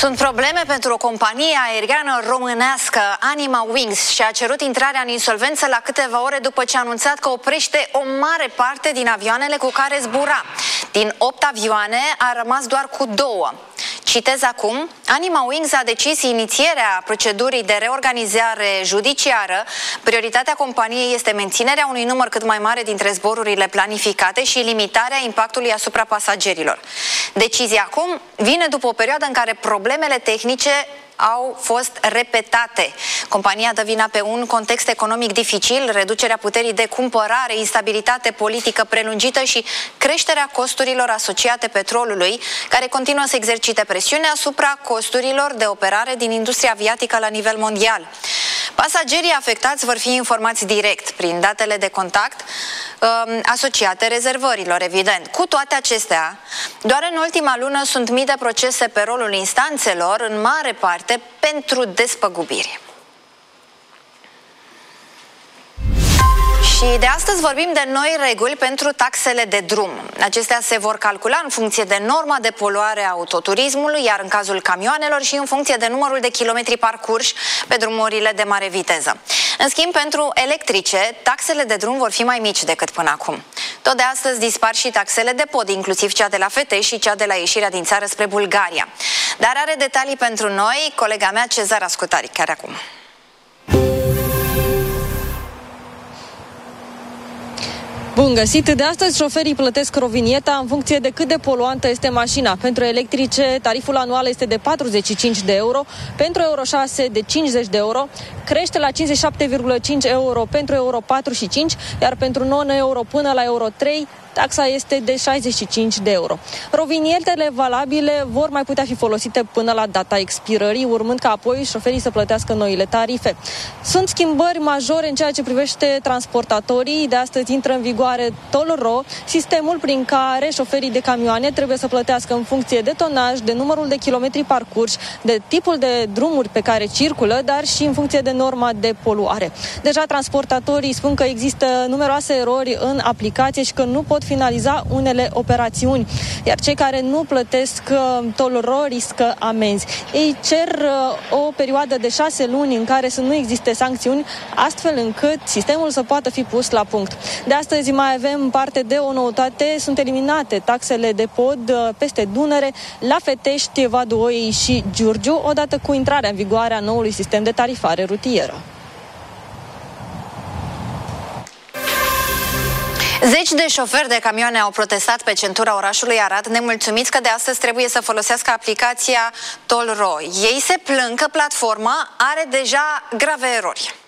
Sunt probleme pentru o companie aeriană românească, Anima Wings, și a cerut intrarea în insolvență la câteva ore după ce a anunțat că oprește o mare parte din avioanele cu care zbura. Din 8 avioane a rămas doar cu 2. Citez acum: Anima Wings a decis inițierea procedurii de reorganizare judiciară. Prioritatea companiei este menținerea unui număr cât mai mare dintre zborurile planificate și limitarea impactului asupra pasagerilor. Decizia acum vine după o perioadă în care problemele tehnice au fost repetate. Compania dă vina pe un context economic dificil, reducerea puterii de cumpărare, instabilitate politică prelungită și creșterea costurilor asociate petrolului, care continuă să exercite presiune asupra costurilor de operare din industria aviatică la nivel mondial. Pasagerii afectați vor fi informați direct prin datele de contact asociate rezervărilor, evident. Cu toate acestea, doar în ultima lună sunt mii de procese pe rolul instanțelor, în mare parte pentru despăgubiri. Și de astăzi vorbim de noi reguli pentru taxele de drum. Acestea se vor calcula în funcție de norma de poluare a autoturismului, iar în cazul camioanelor și în funcție de numărul de kilometri parcurși pe drumurile de mare viteză. În schimb, pentru electrice, taxele de drum vor fi mai mici decât până acum. Tot de astăzi dispar și taxele de pod, inclusiv cea de la Fetești și cea de la ieșirea din țară spre Bulgaria. Dar are detalii pentru noi colega mea Cezara Scutari, chiar acum. Bun găsit! De astăzi șoferii plătesc rovinieta în funcție de cât de poluantă este mașina. Pentru electrice, tariful anual este de 45 de euro, pentru Euro 6 de 50 de euro, crește la 57,5 euro pentru Euro 4 și 5, iar pentru non-euro până la Euro 3, taxa este de 65 de euro. Rovinietele valabile vor mai putea fi folosite până la data expirării, urmând ca apoi șoferii să plătească noile tarife. Sunt schimbări majore în ceea ce privește transportatorii. De astăzi intră în vigoare Toll-Ro, sistemul prin care șoferii de camioane trebuie să plătească în funcție de tonaj, de numărul de kilometri parcurși, de tipul de drumuri pe care circulă, dar și în funcție de norma de poluare. Deja transportatorii spun că există numeroase erori în aplicație și că nu pot finaliza unele operațiuni, iar cei care nu plătesc Toll-Ro riscă amenzi. Ei cer o perioadă de 6 luni în care să nu existe sancțiuni, astfel încât sistemul să poată fi pus la punct. De astăzi mai avem parte de o noutate: sunt eliminate taxele de pod peste Dunăre, la Fetești, Vadul Oii și Giurgiu, odată cu intrarea în vigoare a noului sistem de tarifare rutieră. Zeci de șoferi de camioane au protestat pe centura orașului Arad, nemulțumiți că de astăzi trebuie să folosească aplicația Toll-Ro. Ei se plâng că platforma are deja grave erori.